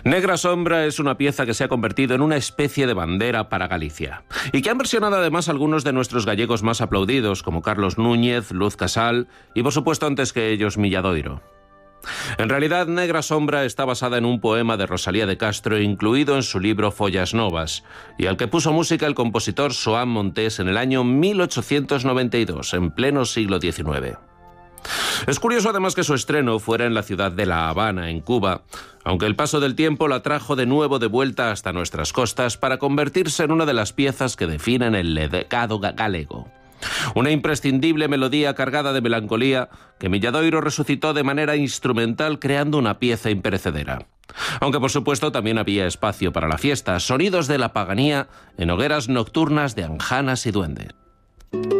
Negra Sombra es una pieza que se ha convertido en una especie de bandera para Galicia y que han versionado además algunos de nuestros gallegos más aplaudidos, como Carlos Núñez, Luz Casal y, por supuesto, antes que ellos, Milladoiro. En realidad, Negra Sombra está basada en un poema de Rosalía de Castro incluido en su libro Follas Novas, y al que puso música el compositor Xoán Montés en el año 1892, en pleno siglo XIX. Es curioso además que su estreno fuera en la ciudad de La Habana, en Cuba, aunque el paso del tiempo la trajo de nuevo de vuelta hasta nuestras costas para convertirse en una de las piezas que definen el legado galego. Una imprescindible melodía cargada de melancolía que Milladoiro resucitó de manera instrumental creando una pieza imperecedera. Aunque por supuesto también había espacio para la fiesta, sonidos de la paganía en hogueras nocturnas de anjanas y duendes.